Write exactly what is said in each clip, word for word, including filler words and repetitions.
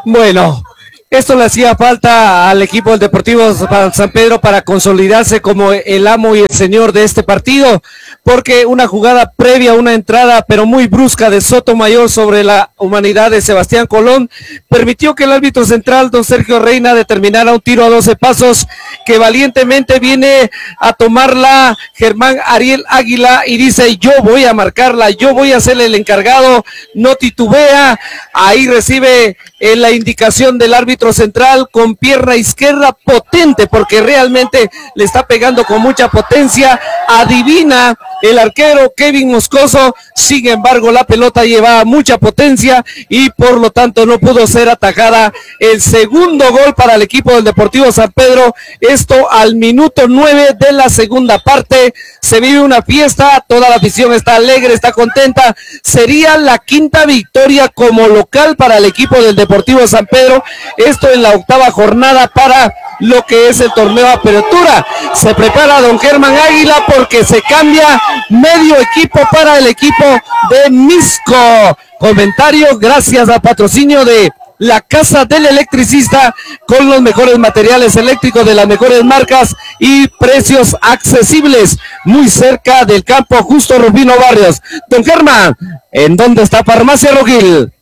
Bueno, esto le hacía falta al equipo del Deportivo San Pedro para consolidarse como el amo y el señor de este partido, porque una jugada previa, una entrada pero muy brusca de Sotomayor sobre la humanidad de Sebastián Colón, permitió que el árbitro central, don Sergio Reina, determinara un tiro a doce pasos que valientemente viene a tomarla Germán Ariel Águila y dice: yo voy a marcarla, yo voy a ser el encargado, no titubea. Ahí recibe eh, la indicación del árbitro central con pierna izquierda potente, porque realmente le está pegando con mucha potencia. Adivina el arquero Kevin Moscoso, sin embargo la pelota llevaba mucha potencia y por lo tanto no pudo ser atajada. El segundo gol para el equipo del Deportivo San Pedro, esto al minuto nueve de la segunda parte. Se vive una fiesta, toda la afición está alegre, está contenta. Sería la quinta victoria como local para el equipo del Deportivo San Pedro, esto en la octava jornada para lo que es el torneo Apertura. Se prepara don Germán Águila porque se cambia medio equipo para el equipo de Misco. Comentario gracias al patrocinio de la Casa del Electricista, con los mejores materiales eléctricos de las mejores marcas y precios accesibles, muy cerca del campo Justo Rufino Barrios. Don Germán, ¿en dónde está Farmacia Rogil?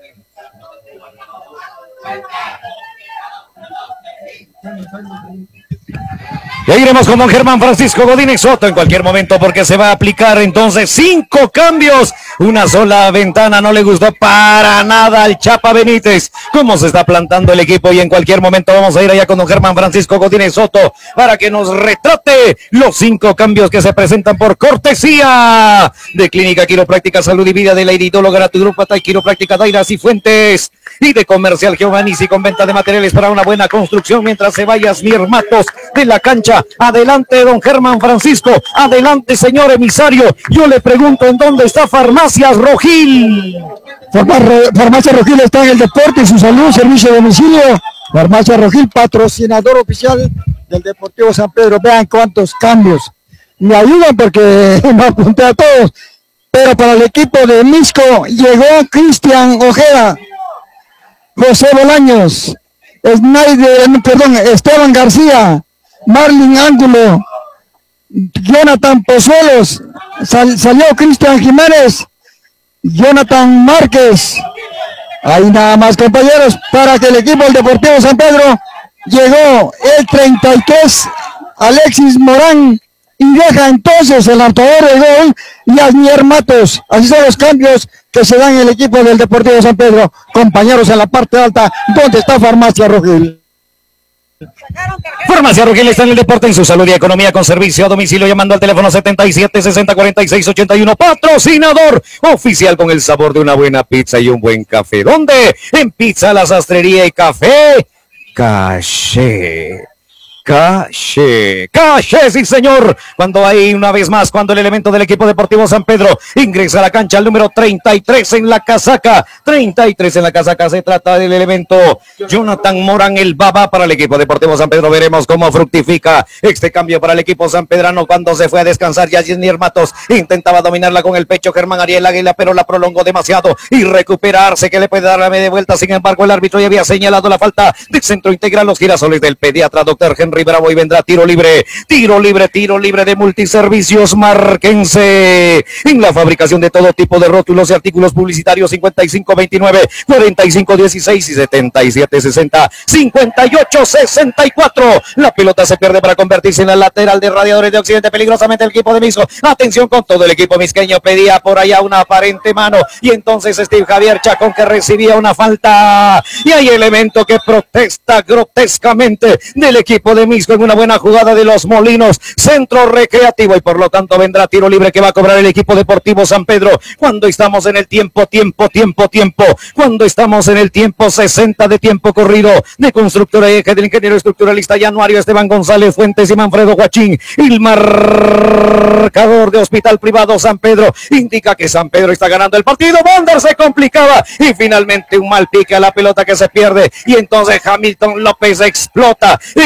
Ya iremos con don Germán Francisco Godínez Soto en cualquier momento, porque se va a aplicar entonces cinco cambios. Una sola ventana no le gustó para nada al Chapa Benítez. Cómo se está plantando el equipo, y en cualquier momento vamos a ir allá con don Germán Francisco Godínez Soto para que nos retrate los cinco cambios que se presentan por cortesía de Clínica Quiropráctica Salud y Vida, de la iridóloga naturópata y quiropráctica Daira Cifuentes, y de Comercial Giovanni, con venta de materiales para una buena construcción. Mientras se vaya Asnier Matos de la cancha, adelante don Germán Francisco, adelante señor emisario. Yo le pregunto, ¿en dónde está Farmacias Rogil? Farmacia Rogil está en el deporte y su salud, servicio de domicilio. Farmacia Rogil, patrocinador oficial del Deportivo San Pedro. Vean cuántos cambios. Me ayudan porque no apunté a todos. Pero para el equipo de Misco llegó Cristian Ojeda, José Bolaños, Snyder, perdón, Esteban García, Marlin Ángulo, Jonathan Pozuelos, sal, salió Cristian Jiménez, Jonathan Márquez. Ahí nada más, compañeros, para que el equipo del Deportivo San Pedro llegó el treinta y tres, Alexis Morán, y deja entonces el anotador de gol y Asnier Matos. Así son los cambios que se dan en el equipo del Deportivo San Pedro. Compañeros, en la parte alta, ¿dónde está Farmacia Rogil? Farmacia Rogil está en el deporte, en su salud y economía, con servicio a domicilio, llamando al teléfono setenta y siete, sesenta, cuarenta y seis, ochenta y uno. Patrocinador oficial con el sabor de una buena pizza y un buen café. ¿Dónde? En Pizza La Sastrería y Café Caché. Caché, caché, sí señor. Cuando hay una vez más, cuando el elemento del equipo deportivo San Pedro ingresa a la cancha, el número treinta y tres en la casaca, treinta y tres en la casaca, se trata del elemento Jonathan Morán, el baba para el equipo deportivo San Pedro. Veremos cómo fructifica este cambio para el equipo sanpedrano. Cuando se fue a descansar, ya Asnier Matos intentaba dominarla con el pecho Germán Ariel Águila, pero la prolongó demasiado y recuperarse, que le puede dar la media vuelta. Sin embargo, el árbitro ya había señalado la falta de centro integral. Los girasoles del pediatra doctor Henry Bravo, y vendrá tiro libre, tiro libre, tiro libre de Multiservicios Marquense, en la fabricación de todo tipo de rótulos y artículos publicitarios. Cincuenta y cinco veintinueve, cuarenta y cinco dieciséis y setenta y siete sesenta, cincuenta y ocho sesenta y cuatro. La pelota se pierde para convertirse en la lateral de Radiadores de Occidente. Peligrosamente el equipo de Misco. Atención con todo el equipo misqueño. Pedía por allá una aparente mano, y entonces Steve Javier Chacón, que recibía una falta, y hay elemento que protesta grotescamente del equipo de Misco en una buena jugada de los Molinos, centro recreativo, y por lo tanto vendrá tiro libre que va a cobrar el equipo deportivo San Pedro. Cuando estamos en el tiempo, tiempo, tiempo, tiempo, cuando estamos en el tiempo sesenta de tiempo corrido de Constructora y Eje del ingeniero estructuralista Januario Esteban González Fuentes y Manfredo Guachín. El marcador de Hospital Privado San Pedro indica que San Pedro está ganando el partido. Bonder se complicaba y finalmente un mal pique a la pelota que se pierde, y entonces Hamilton López explota, explota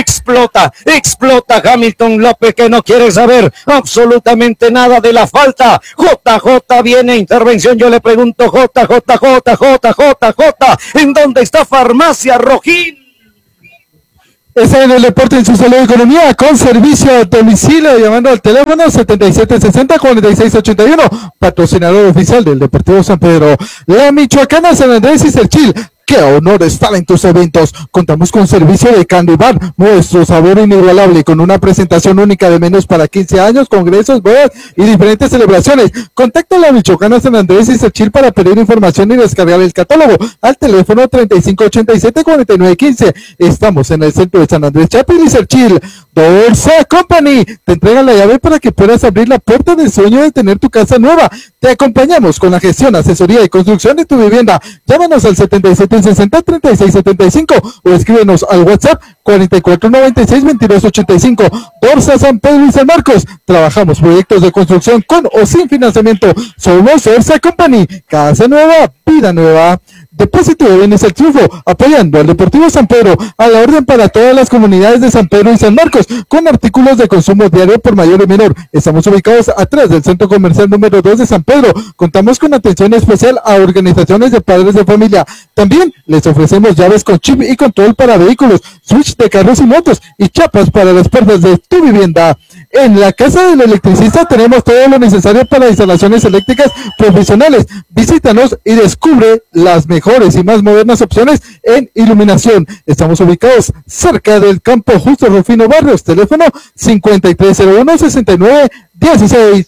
explota, explota Hamilton López, que no quiere saber absolutamente nada de la falta. J J viene, intervención, yo le pregunto, J J J J J J, ¿en dónde está Farmacia Rojín? Está en el deporte, en su salud y economía, con servicio a domicilio, llamando al teléfono setenta y siete sesenta, cuarenta y seis ochenta y uno, patrocinador oficial del Deportivo San Pedro, la Michoacana, San Andrés y Cerchil. ¡Qué honor estar en tus eventos! Contamos con servicio de Candy Bar, nuestro sabor inigualable, con una presentación única de menús para quince años, congresos, bodas y diferentes celebraciones. Contacta a la Michoacana, San Andrés y Cerchil para pedir información y descargar el catálogo al teléfono treinta y cinco ochenta y siete, cuarenta y nueve quince. Estamos en el centro de San Andrés, Chapil y Cerchil. Dorsa Company te entrega la llave para que puedas abrir la puerta del sueño de tener tu casa nueva. Te acompañamos con la gestión, asesoría y construcción de tu vivienda. Llámanos al setenta y siete sesenta, treinta y seis setenta y cinco o escríbenos al WhatsApp cuarenta y cuatro noventa y seis, veintidós ochenta y cinco. Dorsa San Pedro y San Marcos. Trabajamos proyectos de construcción con o sin financiamiento. Somos Dorsa Company. Casa nueva, vida nueva. Depósito de Bienes El Triunfo, apoyando al Deportivo San Pedro, a la orden para todas las comunidades de San Pedro y San Marcos, con artículos de consumo diario por mayor y menor. Estamos ubicados atrás del Centro Comercial número dos de San Pedro. Contamos con atención especial a organizaciones de padres de familia. También les ofrecemos llaves con chip y control para vehículos, switch de carros y motos y chapas para las puertas de tu vivienda. En la casa del electricista tenemos todo lo necesario para instalaciones eléctricas profesionales. Visítanos y descubre las mejores y más modernas opciones en iluminación. Estamos ubicados cerca del campo Justo Rufino Barrios. Teléfono cincuenta y tres cero uno, sesenta y nueve dieciséis.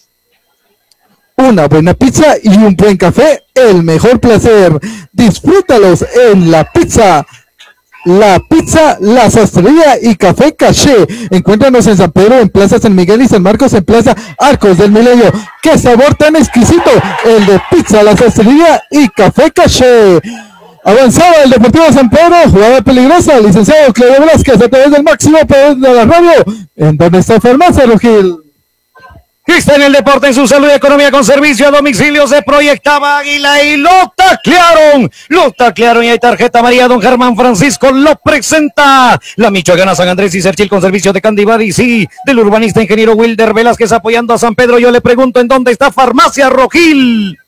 Una buena pizza y un buen café, el mejor placer. Disfrútalos en La Pizza. La Pizza, La Sastrería y Café Caché. Encuéntranos en San Pedro, en Plaza San Miguel y San Marcos, en Plaza Arcos del Milenio. ¡Qué sabor tan exquisito! El de Pizza, La Sastrería y Café Caché. Avanzaba el Deportivo San Pedro, jugada peligrosa, licenciado Claudio Velázquez a través del máximo poder de la radio. ¿En dónde está Farmacia Rogil? Está en el deporte, en su salud y economía, con servicio a domicilio. Se proyectaba Águila y lo taclearon. Lo taclearon y hay tarjeta amarilla. Don Germán Francisco lo presenta. La Michoacana, San Andrés y Cerchil con servicio de Candy Bar y sí, del urbanista ingeniero Wilder Velázquez apoyando a San Pedro. Yo le pregunto, ¿en dónde está Farmacia Rogil?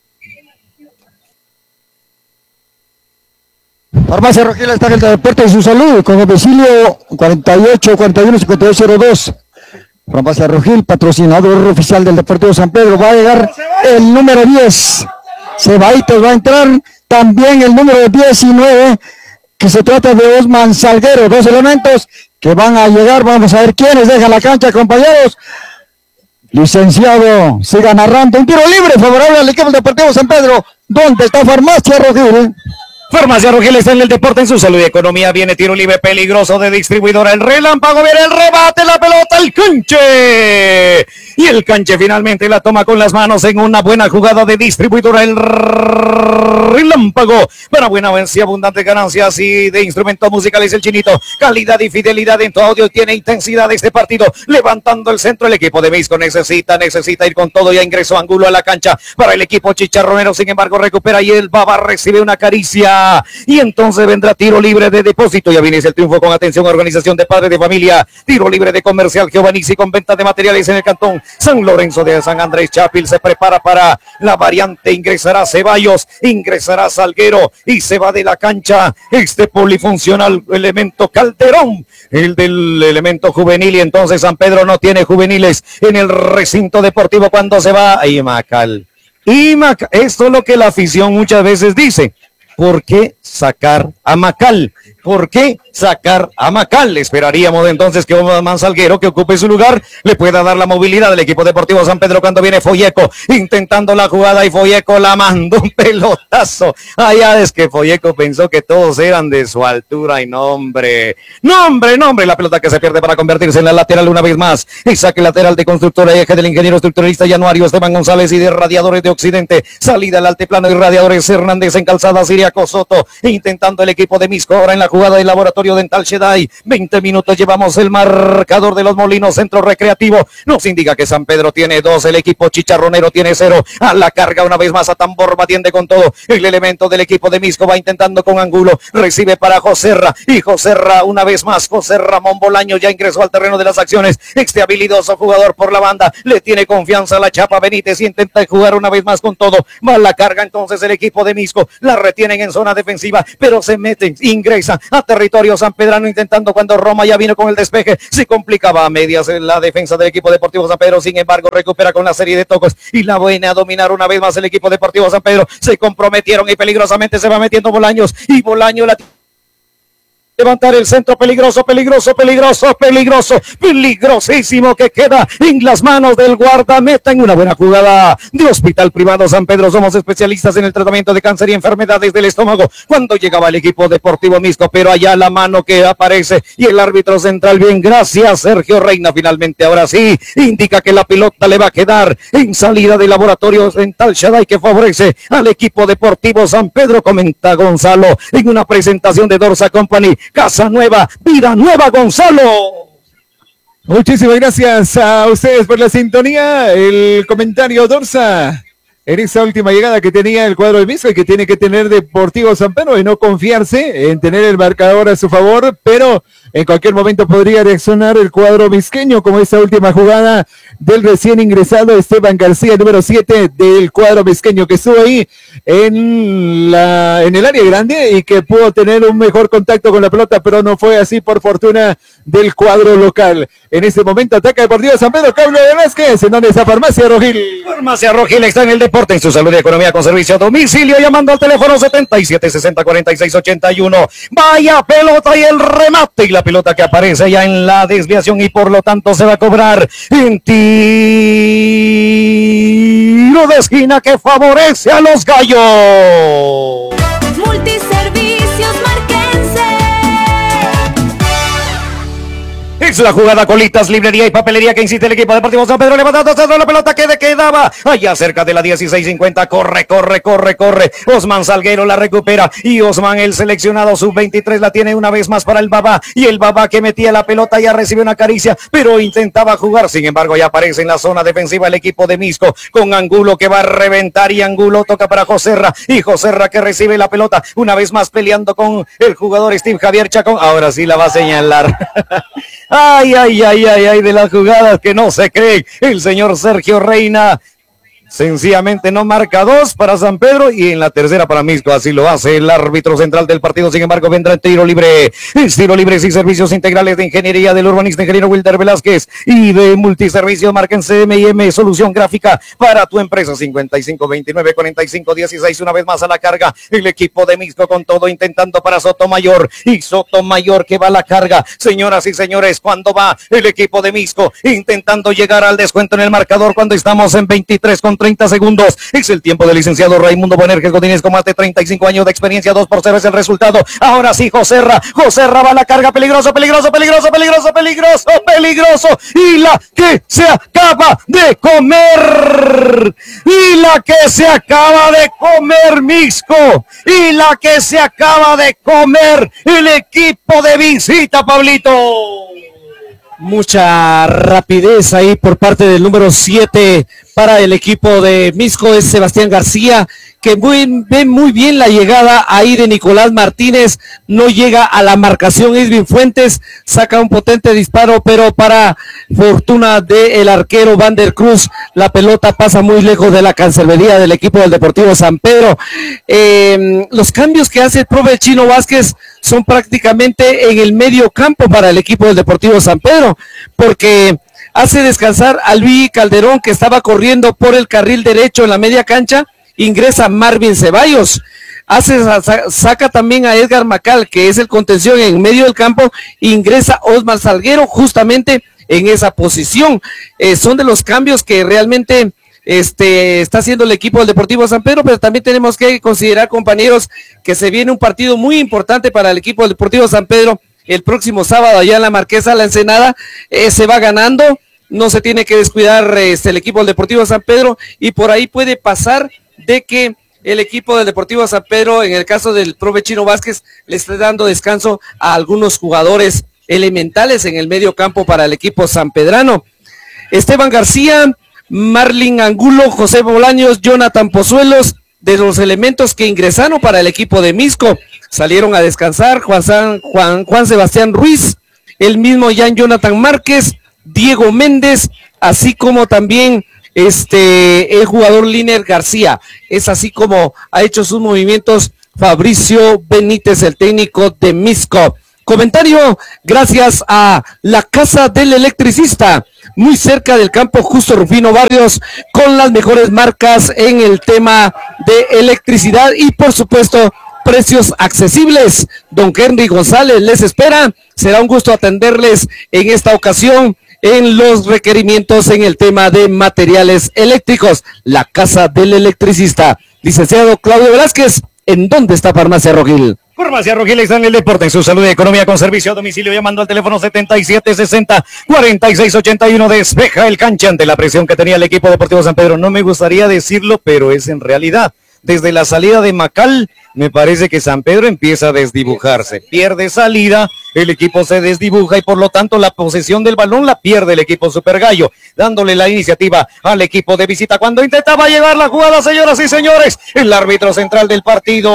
Farmacia Rogil está en el deporte, en su salud, con domicilio cuarenta y ocho, cuarenta y uno, cincuenta y dos cero dos. Farmacia Rogil, patrocinador oficial del Deportivo San Pedro. Va a llegar el número diez. Ceballitos va a entrar. También el número diecinueve, que se trata de Osman Salguero. Dos elementos que van a llegar. Vamos a ver quiénes dejan la cancha, compañeros. Licenciado, siga narrando. Un tiro libre favorable al equipo del Deportivo San Pedro. ¿Dónde está Farmacia Rogil? Farmacia Rogil está en el deporte, en su salud y economía. Viene tiro libre peligroso de distribuidora. El relámpago, viene el rebate, la pelota, el canche. Y el canche finalmente la toma con las manos en una buena jugada de distribuidora. El relámpago para buena y abundante ganancias y de instrumentos musicales. El Chinito, calidad y fidelidad en tu audio. Tiene intensidad este partido. Levantando el centro, el equipo de Misco necesita, necesita ir con todo. Ya ingresó Angulo a la cancha para el equipo chicharronero. Sin embargo, recupera y el Baba recibe una caricia. Y entonces vendrá tiro libre de depósito. Ya viene el triunfo con atención, organización de padres de familia. Tiro libre de comercial Giovannici con venta de materiales en el cantón San Lorenzo de San Andrés. Chapil se prepara para la variante. Ingresará Ceballos, ingresará Salguero y se va de la cancha este polifuncional elemento Calderón, el del elemento juvenil. Y entonces San Pedro no tiene juveniles en el recinto deportivo cuando se va. Y Macal. Y Macal. Esto es lo que la afición muchas veces dice. ¿Por qué sacar a Macal? ¿Por qué sacar a Macal? Esperaríamos entonces que Osman Salguero, que ocupe su lugar, le pueda dar la movilidad del equipo deportivo San Pedro cuando viene Folleco, intentando la jugada y Folleco la mandó un pelotazo. Allá es que Folleco pensó que todos eran de su altura y nombre, nombre, nombre, la pelota que se pierde para convertirse en la lateral una vez más. Y saque lateral de Constructora y Eje del ingeniero estructuralista Januario Esteban González y de Radiadores de Occidente. Salida al altiplano y Radiadores Hernández en calzada Siriaco Soto, intentando el equipo de Misco ahora en la jugada del Laboratorio Dental Shedai. veinte minutos llevamos el marcador de los Molinos Centro Recreativo. Nos indica que San Pedro tiene dos, el equipo chicharronero tiene cero. A la carga una vez más a tambor batiente con todo. El elemento del equipo de Misco va intentando con Angulo. Recibe para Joserra. Y Joserra una vez más. José Ramón Bolaño ya ingresó al terreno de las acciones. Este habilidoso jugador por la banda. Le tiene confianza a la Chapa Benítez y intenta jugar una vez más con todo. Va a la carga entonces el equipo de Misco. La retienen en zona defensiva, pero se meten, ingresa a territorio sanpedrano intentando cuando Roma ya vino con el despeje. Se complicaba a medias en la defensa del equipo Deportivo San Pedro. Sin embargo, recupera con la serie de toques y la buena a dominar una vez más el equipo Deportivo San Pedro. Se comprometieron y peligrosamente se va metiendo Bolaños y Bolaño la levantar el centro, peligroso, peligroso, peligroso, peligroso, peligrosísimo que queda en las manos del guardameta en una buena jugada de Hospital Privado San Pedro. Somos especialistas en el tratamiento de cáncer y enfermedades del estómago. Cuando llegaba el equipo Deportivo Misco, pero allá la mano que aparece y el árbitro central, bien, gracias Sergio Reina, finalmente ahora sí, indica que la pelota le va a quedar en salida del Laboratorio Dental Shedai que favorece al equipo Deportivo San Pedro, comenta Gonzalo en una presentación de Dorsa Company. Casa nueva, vida nueva, Gonzalo. Muchísimas gracias a ustedes por la sintonía. El comentario Dorsa en esa última llegada que tenía el cuadro de Misco y que tiene que tener Deportivo San Pedro y no confiarse en tener el marcador a su favor, pero en cualquier momento podría reaccionar el cuadro misqueño, como esta última jugada del recién ingresado Esteban García, número siete del cuadro misqueño, que estuvo ahí en, la, en el área grande y que pudo tener un mejor contacto con la pelota, pero no fue así por fortuna del cuadro local. En este momento ataca Deportivo San Pedro, Pablo Velázquez, en donde está Farmacia Rogil. Farmacia Rogil está en el deporte, en su salud y economía con servicio a domicilio, llamando al teléfono setenta y siete sesenta cuarenta y seis ochenta y uno. Vaya pelota y el remate y la pelota que aparece ya en la desviación y por lo tanto se va a cobrar en tiro de esquina que favorece a los gallos. Multiservicios Marquense. Es la jugada, Colitas, librería y papelería que insiste el equipo Deportivo San Pedro, levantando la pelota que quedaba allá cerca de la dieciséis cincuenta, corre, corre, corre, corre, Osman Salguero la recupera y Osman, el seleccionado sub veintitrés, la tiene una vez más para el Babá, y el Babá que metía la pelota ya recibe una caricia, pero intentaba jugar, sin embargo ya aparece en la zona defensiva el equipo de Misco, con Angulo que va a reventar y Angulo toca para Joserra, y Joserra que recibe la pelota, una vez más peleando con el jugador Steve Javier Chacón, ahora sí la va a señalar. Ay, ay, ay, ay, ay, de las jugadas que no se cree. El señor Sergio Reina sencillamente no marca dos para San Pedro y en la tercera para Misco, así lo hace el árbitro central del partido. Sin embargo vendrá el tiro libre, el tiro libre y servicios integrales de ingeniería del urbanista ingeniero Wilder Velázquez y de multiservicios Marquense M y M, solución gráfica para tu empresa. Cincuenta y cinco veintinueve cuarenta y cinco dieciséis, una vez más a la carga el equipo de Misco con todo, intentando para Sotomayor, y Sotomayor que va a la carga. Señoras y señores, cuando va el equipo de Misco intentando llegar al descuento en el marcador cuando estamos en veintitrés con treinta segundos, es el tiempo del licenciado Raimundo Bonerges Godínez con más de treinta y cinco años de experiencia. Dos por cero es el resultado. Ahora sí, Joserra, Joserra va a la carga, peligroso, peligroso, peligroso, peligroso, peligroso, peligroso, y la que se acaba de comer, y la que se acaba de comer Misco, y la que se acaba de comer el equipo de visita, Pablito. Mucha rapidez ahí por parte del número siete para el equipo de Misco, es Sebastián García, que muy, ve muy bien la llegada ahí de Nicolás Martínez, no llega a la marcación Isvin Fuentes, saca un potente disparo, pero para fortuna del arquero Van der Cruz, la pelota pasa muy lejos de la cancerbería del equipo del Deportivo San Pedro. Eh, los cambios que hace el profe Chino Vázquez son prácticamente en el medio campo para el equipo del Deportivo San Pedro, porque hace descansar a Luis Calderón, que estaba corriendo por el carril derecho en la media cancha, ingresa Marvin Ceballos, hace, saca también a Edgar Macal, que es el contención en medio del campo, ingresa Osman Salguero justamente en esa posición. Eh, son de los cambios que realmente este está haciendo el equipo del Deportivo San Pedro, pero también tenemos que considerar, compañeros, que se viene un partido muy importante para el equipo del Deportivo San Pedro el próximo sábado allá en la Marquesa La Ensenada. Eh, se va ganando, no se tiene que descuidar este, el equipo del Deportivo San Pedro, y por ahí puede pasar de que el equipo del Deportivo San Pedro, en el caso del profe Chino Vázquez, le está dando descanso a algunos jugadores elementales en el medio campo para el equipo sanpedrano. Esteban García, Marlin Angulo, José Bolaños, Jonathan Pozuelos, de los elementos que ingresaron para el equipo de Misco, salieron a descansar. Juan, San, Juan, Juan Sebastián Ruiz, el mismo Jan Jonathan Márquez, Diego Méndez, así como también este el jugador Liner García. Es así como ha hecho sus movimientos Fabricio Benítez, el técnico de Misco. Comentario gracias a la Casa del Electricista, muy cerca del campo Justo Rufino Barrios, con las mejores marcas en el tema de electricidad y por supuesto precios accesibles. Don Henry González les espera, será un gusto atenderles en esta ocasión en los requerimientos en el tema de materiales eléctricos. La Casa del Electricista. Licenciado Claudio Velázquez, ¿en dónde está Farmacia Rogil? Farmacia Rogil está en el deporte, en su salud y economía con servicio a domicilio, llamando al teléfono setenta y siete sesenta cuarenta y seis ochenta y uno. Despeja el cancha ante la presión que tenía el equipo Deportivo San Pedro. No me gustaría decirlo, pero es en realidad. Desde la salida de Macal, me parece que San Pedro empieza a desdibujarse. Pierde salida, el equipo se desdibuja y por lo tanto la posesión del balón la pierde el equipo Super Gallo, dándole la iniciativa al equipo de visita. Cuando intentaba llevar la jugada, señoras y señores, el árbitro central del partido,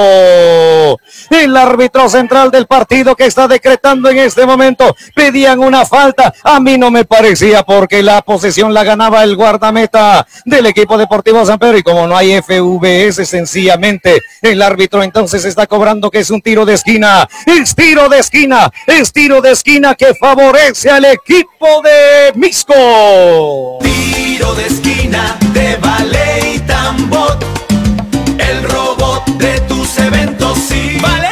el árbitro central del partido que está decretando en este momento, pedían una falta. A mí no me parecía, porque la posesión la ganaba el guardameta del equipo Deportivo San Pedro, y como no hay F V S, sencillamente el árbitro entonces está cobrando que es un tiro de esquina. Es tiro de esquina, es tiro de esquina que favorece al equipo de Misco. Tiro de esquina de Ballet Tambot, el robot de tus eventos, sí. Ballet.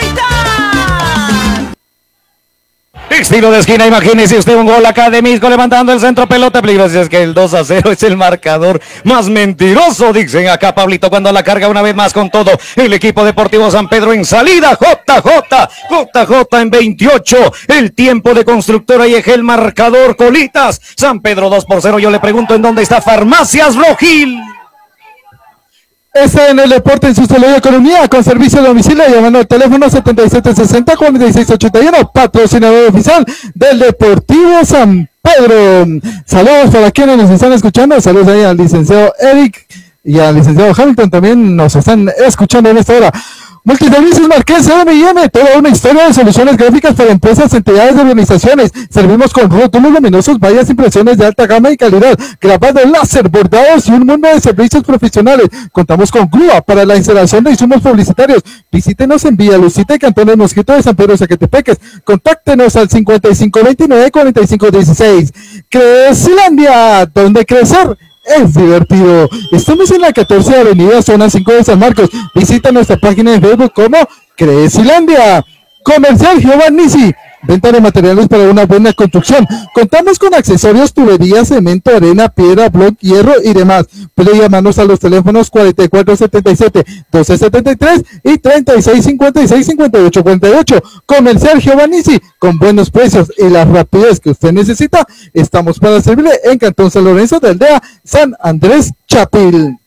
Estilo de esquina, imagínese usted un gol acá de Misco levantando el centro, pelota peligrosa. Es que el dos a cero es el marcador más mentiroso, dicen acá Pablito, cuando la carga una vez más con todo el equipo Deportivo San Pedro en salida. J J, J J en veintiocho, el tiempo de Constructora y el marcador Colitas. San Pedro dos por cero. Yo le pregunto, ¿en dónde está Farmacias Rogil? Está en el deporte, en su salud y economía, con servicio a domicilio, llamando al teléfono setenta y siete sesenta cuarenta y seis ochenta y uno, patrocinador oficial del Deportivo San Pedro. Saludos para quienes nos están escuchando, saludos ahí al licenciado Eric y al licenciado Hamilton, también nos están escuchando en esta hora. Multiservicios Marqués M y M, toda una historia de soluciones gráficas para empresas, entidades y organizaciones. Servimos con rótulos luminosos, vallas, impresiones de alta gama y calidad, grabado láser, bordados y un mundo de servicios profesionales. Contamos con grúa para la instalación de insumos publicitarios. Visítenos en Villa Lucita y Cantón Mosquito de San Pedro Zacatepeques. Contáctenos al cincuenta y cinco veintinueve cuarenta y cinco dieciséis. Crecilandia, donde crecer es divertido. Estamos en la catorce Avenida, zona cinco de San Marcos. Visita nuestra página de Facebook como Crecilandia. Comercial Giovannisi, venta de materiales para una buena construcción. Contamos con accesorios, tuberías, cemento, arena, piedra, bloc, hierro y demás. Puede llamarnos a los teléfonos cuarenta y cuatro setenta y siete doce setenta y tres y treinta y seis cincuenta y seis cincuenta y ocho cuarenta y ocho. Comercial Giovannisi, con buenos precios y la rapidez que usted necesita. Estamos para servirle en Cantón San Lorenzo de Aldea, San Andrés Chapil.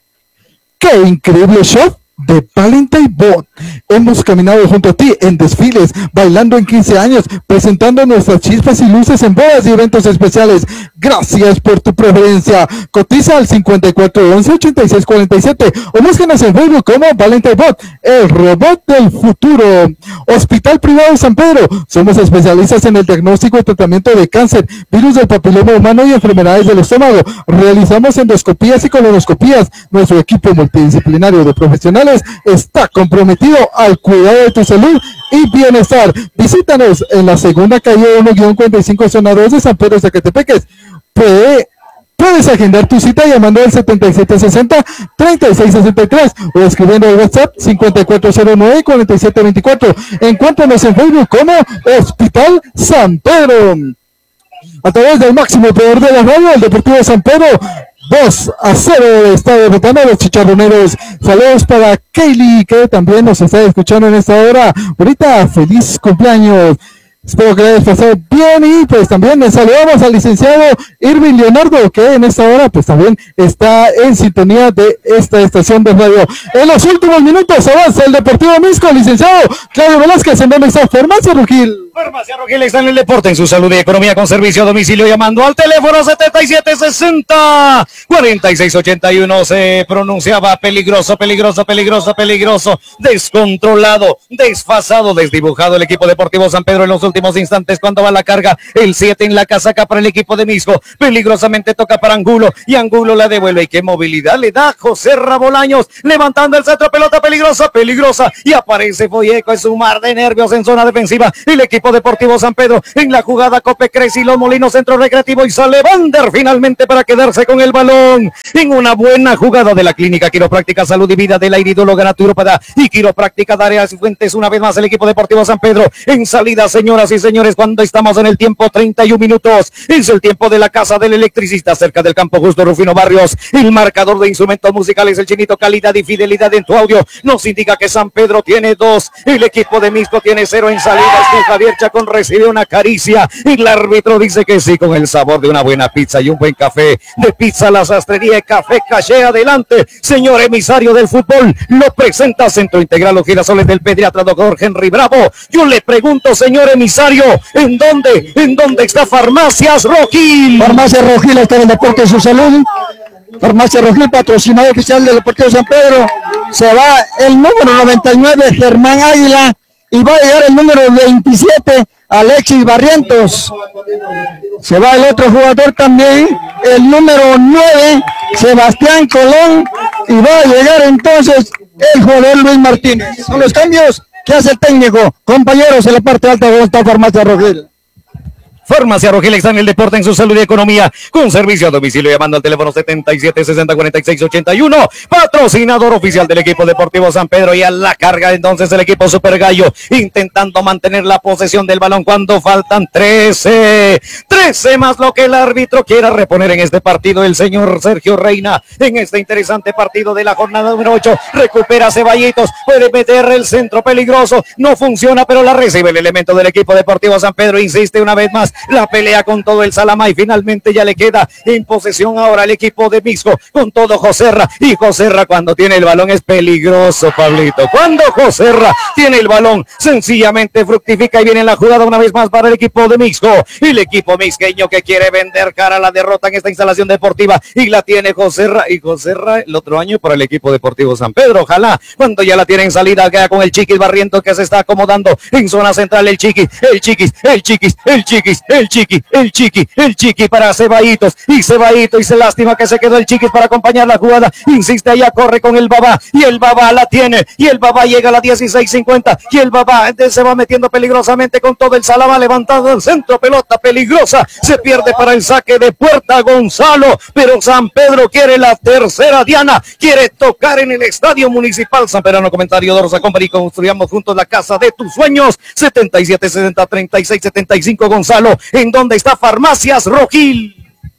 ¡Qué increíble show de Valentine Bot! Hemos caminado junto a ti en desfiles, bailando en quince años, presentando nuestras chispas y luces en bodas y eventos especiales. Gracias por tu preferencia. Cotiza al cincuenta y cuatro once ochenta y seis cuarenta y siete o búsquenos en Facebook como Valentine Bot, el robot del futuro. Hospital Privado San Pedro. Somos especialistas en el diagnóstico y tratamiento de cáncer, virus del papiloma humano y enfermedades del estómago. Realizamos endoscopías y colonoscopías. Nuestro equipo multidisciplinario de profesionales está comprometido al cuidado de tu salud y bienestar. Visítanos en la segunda calle uno cuarenta y cinco zona dos de San Pedro Zacatepeques. Puede, puedes agendar tu cita llamando al setenta y siete sesenta treinta y seis sesenta y tres o escribiendo al WhatsApp cincuenta y cuatro cero nueve cuarenta y siete veinticuatro. Encuéntranos en Facebook como Hospital San Pedro. A través del máximo poder de la radio, el Deportivo San Pedro dos a cero está derrotando a los chicharroneros. Saludos para Kaylee, que también nos está escuchando en esta hora. Ahorita, feliz cumpleaños. Espero que le hayas pasado bien y pues también le saludamos al licenciado Irving Leonardo, que en esta hora pues también está en sintonía de esta estación de radio. En los últimos minutos avanza el Deportivo Misco, licenciado Claudio Velázquez, en donde está Farmacia Rugil. Farmacia Rugil está en el deporte, en su salud y economía con servicio a domicilio, llamando al teléfono setenta y siete sesenta cuarenta y seis ochenta y uno. Se pronunciaba peligroso, peligroso, peligroso, peligroso, descontrolado, desfasado, desdibujado el equipo Deportivo San Pedro en los últimos instantes cuando va la carga. El siete en la casaca para el equipo de Misco. Peligrosamente toca para Angulo y Angulo la devuelve. ¿Y qué movilidad le da José Bolaños? Levantando el centro, pelota peligrosa, peligrosa. Y aparece Folleco en su mar de nervios en zona defensiva. El equipo Deportivo San Pedro en la jugada Cope Creci, Los Molinos, centro recreativo y sale Vander finalmente para quedarse con el balón. En una buena jugada de la Clínica Quiropráctica Salud y Vida de la iridóloga naturópata y quiropráctica Daria Fuentes. Una vez más el equipo Deportivo San Pedro en salida, señoras y señores, cuando estamos en el tiempo treinta y un minutos. Es el tiempo de la casa del electricista cerca del campo Justo Rufino Barrios. El marcador de instrumentos musicales, el Chinito, calidad y fidelidad en tu audio, nos indica que San Pedro tiene dos, el equipo de Misco tiene cero en salida. Es que Javier Chacón recibe una caricia y el árbitro dice que sí, con el sabor de una buena pizza y un buen café. De Pizza La Sastrería, Café Caché, adelante, señor emisario del fútbol, lo presenta Centro Integral Los Girasoles del pediatra doctor Henry Bravo. Yo le pregunto, señor emisario, ¿en dónde, en dónde está Farmacias Rogil? Farmacia Rogil está en el deporte de su salud. Farmacia Rogil, patrocinador oficial del Deportivo San Pedro. Se va el número noventa y nueve, Germán Águila, y va a llegar el número veintisiete, Alexis Barrientos. Se va el otro jugador también, el número nueve, Sebastián Colón, y va a llegar entonces el jugador Luis Martínez. Son los cambios que hace el técnico. Compañeros, en la parte alta de esta Farmacia Rogil. Farmacia Rogil está en el deporte, en su salud y economía, con servicio a domicilio, llamando al teléfono setenta y siete sesenta cuarenta y seis ochenta y uno, patrocinador oficial del equipo Deportivo San Pedro. Y a la carga entonces el equipo Super Gallo, intentando mantener la posesión del balón cuando faltan trece, trece más lo que el árbitro quiera reponer en este partido. El señor Sergio Reina, en este interesante partido de la jornada número ocho, recupera Ceballitos, puede meter el centro peligroso, no funciona, pero la recibe el elemento del equipo Deportivo San Pedro, insiste una vez más, la pelea con todo el Salamá y finalmente ya le queda en posesión ahora el equipo de Misco con todo Joserra. Y Joserra cuando tiene el balón es peligroso, Pablito. Cuando Joserra tiene el balón sencillamente fructifica y viene la jugada una vez más para el equipo de Misco. Y el equipo misqueño que quiere vender cara a la derrota en esta instalación deportiva y la tiene Joserra. Y Joserra el otro año para el equipo Deportivo San Pedro. Ojalá cuando ya la tiene en salida queda con el Chiquis Barrientos que se está acomodando en zona central. El Chiquis, el Chiquis, el Chiquis, el Chiquis. El Chiqui, el Chiqui, el Chiqui para Ceballitos, y Ceballitos, y se lástima que se quedó el Chiquis para acompañar la jugada, insiste allá, corre con el Babá, y el Babá la tiene, y el Babá llega a la dieciséis cincuenta, y el Babá se va metiendo peligrosamente con todo el Salama, levantando el centro, pelota peligrosa, se pierde para el saque de puerta Gonzalo, pero San Pedro quiere la tercera diana, quiere tocar en el Estadio Municipal San Pedro. Comentario Dorsa Company, construyamos juntos la casa de tus sueños. Setenta y siete sesenta treinta y seis setenta y cinco Gonzalo, en donde está Farmacias Rogil.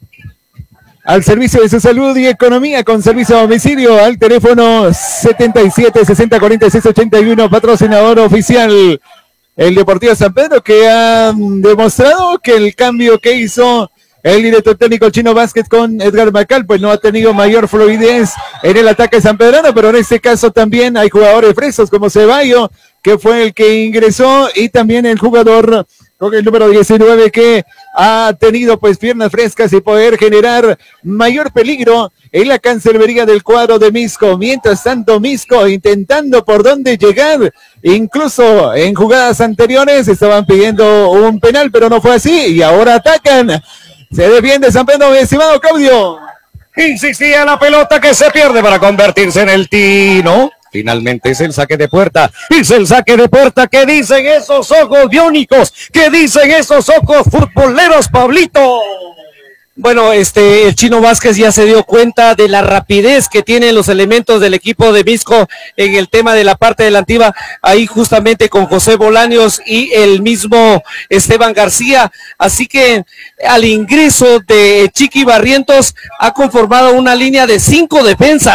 Al servicio de su salud y economía con servicio a domicilio al teléfono setenta y siete sesenta cuarenta y seis ochenta y uno, patrocinador oficial el Deportivo San Pedro, que ha demostrado que el cambio que hizo el director técnico Chino Vázquez con Edgar Macal, pues no ha tenido mayor fluidez en el ataque sanpedrano, pero en este caso también hay jugadores frescos como Ceballo, que fue el que ingresó, y también el jugador con el número diecinueve que ha tenido pues piernas frescas y poder generar mayor peligro en la cancerbería del cuadro de Misco. Mientras tanto, Misco intentando por dónde llegar, incluso en jugadas anteriores estaban pidiendo un penal, pero no fue así, y ahora atacan. Se defiende San Pedro, mi estimado Claudio. Insistía la pelota que se pierde para convertirse en el tino. Finalmente es el saque de puerta, es el saque de puerta. ¿Qué dicen esos ojos biónicos? ¿Qué dicen esos ojos futboleros, Pablito? Bueno, este, el Chino Vázquez ya se dio cuenta de la rapidez que tienen los elementos del equipo de Misco en el tema de la parte delantiva, ahí justamente con José Bolaños y el mismo Esteban García, así que al ingreso de Chiqui Barrientos ha conformado una línea de cinco defensas,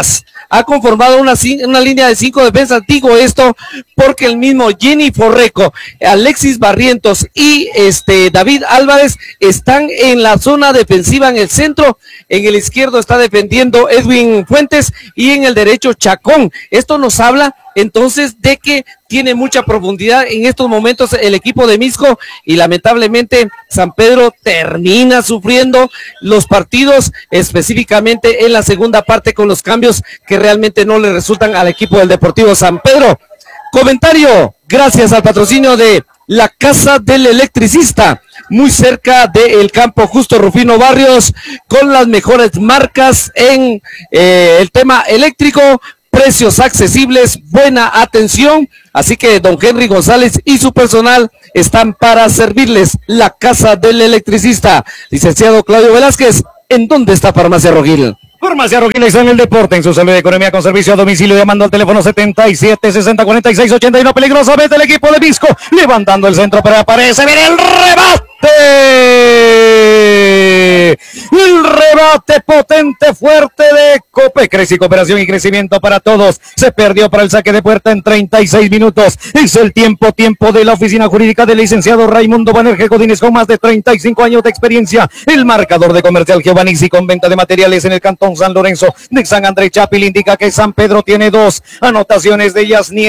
ha conformado una, una línea de cinco defensas. Digo esto porque el mismo Jenny Forreco, Alexis Barrientos y este David Álvarez están en la zona defensiva en el centro. En el izquierdo está defendiendo Edwin Fuentes y en el derecho Chacón. Esto nos habla entonces de que tiene mucha profundidad en estos momentos el equipo de Misco, y lamentablemente San Pedro termina sufriendo los partidos, específicamente en la segunda parte, con los cambios que realmente no le resultan al equipo del Deportivo San Pedro. Comentario, gracias al patrocinio de la Casa del Electricista, muy cerca del campo Justo Rufino Barrios, con las mejores marcas en eh, el tema eléctrico, precios accesibles, buena atención, así que don Henry González y su personal están para servirles. La Casa del Electricista. Licenciado Claudio Velázquez, ¿en dónde está Farmacia Rogil? Farmacia Rogil está en el deporte, en su salud y economía, con servicio a domicilio, llamando al teléfono setenta y siete, sesenta, cuarenta y seis, ochenta y uno. Peligrosamente el equipo de Misco, levantando el centro, pero aparece, viene el rebate. El rebate potente, fuerte de Cope. Crece y cooperación y crecimiento para todos. Se perdió para el saque de puerta en treinta y seis minutos. Es el tiempo, tiempo de la oficina jurídica del licenciado Raimundo Banerje Godínez, con más de treinta y cinco años de experiencia. El marcador de Comercial Giovannici, con venta de materiales en el Cantón San Lorenzo de San Andrés Chapil, indica que San Pedro tiene dos anotaciones de Yasniel